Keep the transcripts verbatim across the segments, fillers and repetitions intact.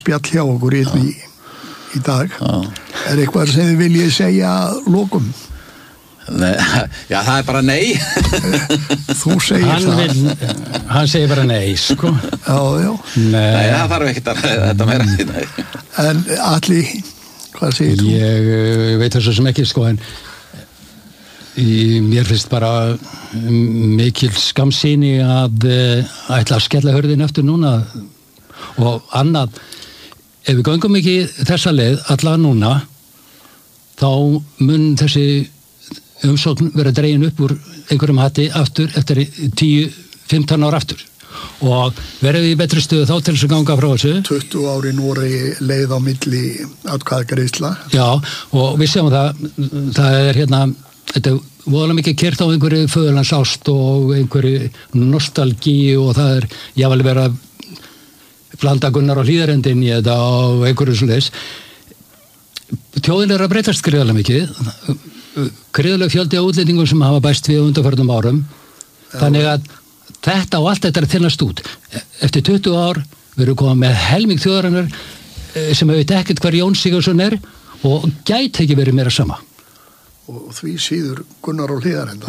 spjall hjá okkur í, í dag. Já. Er eitthvað sem þið viljið segja lokum? Nei, já, það er bara nei. Þú segir hann það. Vil, hann segir bara nei, sko. Já, já. Nei, nei það þarf ekkert að þetta meira. Nei. En Atli, hvað segir þú? Ég uh, veit þessu sem ekki, sko, en í, mér finnst bara mikil skammsýni að uh, ætla að skella hörðin eftir núna og annað, ef við göngum ekki þessa leið alla núna, þá mun þessi umsókn vera dregin upp úr einhverjum hatti aftur eftir tíu til fimmtán ár aftur og verðum við í betri stöðu þá til þess að ganga frá þessu. tuttugu ári Noregi leið á milli atkvæðagreiðsla. Já, og við sjáum það, það er hérna, þetta er voðalega mikið kert á einhverju föðurlands ást og einhverju nostalgíu og það er jáfnvel verið að blanda Gunnar og Hlíðarendin í þetta og einhverju svoleiðis. Þjóðin er að breytast gríðarlega mikið, gríðarlega fjöldi á útlendingum sem hafa bæst við undanförnum árum. Já. Þannig að þetta og allt þetta er að þynnast út. Eftir tuttugu ár verður komið með helming þjóðarinnar sem hefur ekkert hver Jón Sigurðsson er og gæti ekki verið meira sama. Og því síður Gunnar og Hlíðarenda.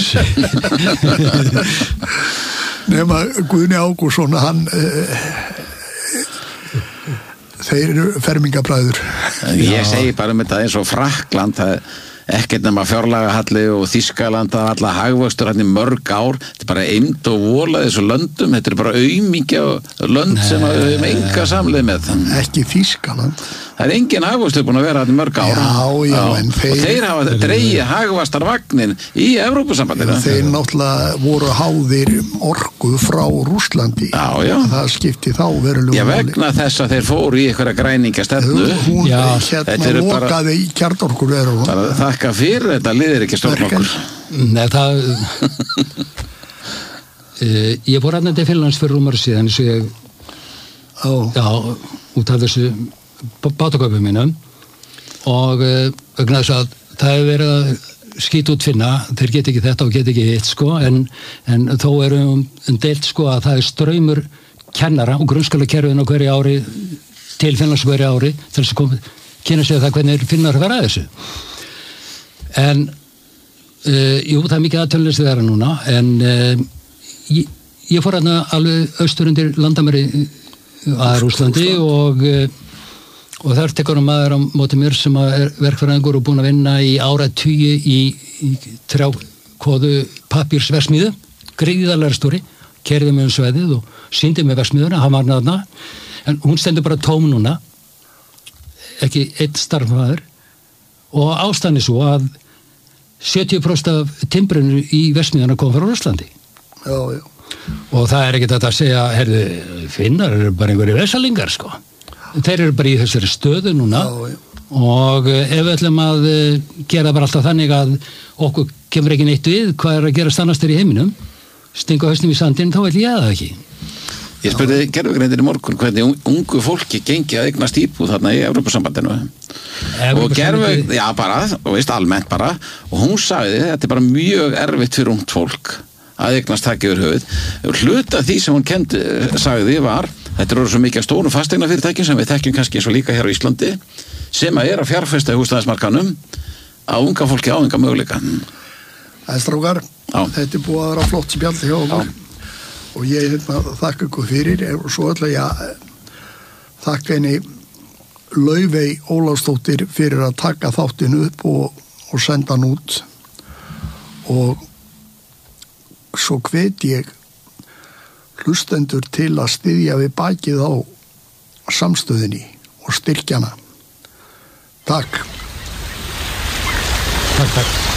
Nema Guðni Ágússon, hann uh, þeir eru fermingabræður. Ég segi bara um þetta eins og Frakkland, það ekkert nema fjárlagahalli og Þýskaland að alla hagvöxtur hann í mörg ár, þetta er bara eymd og vola þessu löndum, þetta er bara aumingja lönd Nei. Sem við hefum enga samleið með. Ekki Þýskaland. Það er engin hagvöxtur búin að vera hann í mörg ár. Já, já, en þeir... Og þeir hafa dreigið hagvastarvagnin í Evrópusambandinu. Þeir náttúrulega voru háðir orku frá Rússlandi. Já, já. Það skipti þá verulega. Já, vegna þess að þeir fóru í einhverja græningastefnu. Hún já. Hérna lokaði bara... í kjarnorkur veru. Þakka fyrir þetta liðir ekki stjórn okkur. Nei, það... ég fór aðnað til Finnlands fyrir rúmar síðan eins og ég... Já. Já, út af þessu bátaköpum mínum og vegna þess að það hefur verið að skýta út Finna, þeir get ekki þetta og get ekki hitt, sko, en, en þó er um, um deilt, sko, að það er straumur kennara og grunnskólakerfin á hverju ári til Finnlands hverju ári til þess að koma, kynna sig það hvernig Finnar vera að þessu. En uh, jú, það er mikið aðtölulegst vera núna, en uh, ég, ég fór aðna alveg austur undir landamæri að Rússlandi og uh, og þar tekur hann maður á móti mér sem er verkfræðingur og búin að vinna í áratugi í, í trjákóðu pappírsversmiðu, gríðarlega stóri, kerði með um sveðið og sýndi með versmiðuna, hann var þarna, en hún stendur bara tóm núna, ekki einn starfmaður, og ástæðan er svo að sjötíu prósent af timbrinu í versmiðuna kom frá Rússlandi. Já, já. Og það er ekki þetta að segja, herðu, Finnar eru bara einhverju vesalingar, sko. Þeir eru bara í þessari stöðu núna já, já. Og ef við ætlum að gera bara alltaf þannig að okkur kemur ekki neitt við hvað er að gera stannast þér í heiminum, stinga hausnum í sandinn, þá vil ég það ekki. Ég spurði gerfugreindir í morgun hvernig ungu fólki gengi að eignast íbúð þarna í Evrópusambandinu og gerfu, já bara, og veist almennt bara, og hún sagði þetta er bara mjög erfitt fyrir ungt fólk að eignast taka yfir höfuð. Hluta því sem hún kendi, sagði var þetta eru svo mikið stórum fasteignafyrirtækjum sem við þekkjum kannski eins og líka hér á Íslandi sem að er að fjárfesta í húsnæðismarkaðnum að unga fólki á enga möguleika. Það er strákar, þetta er búið að vera flott spjall hjá okkur og ég hérna, þakka ykkur fyrir og svo ætla ég að þakka henni Laufey Ólafsdóttir fyrir að taka þáttinn upp og, og senda hann út og svo hvet ég hlustendur til að styðja við bakið á samstöðinni og styrkjana. Takk. Takk, takk.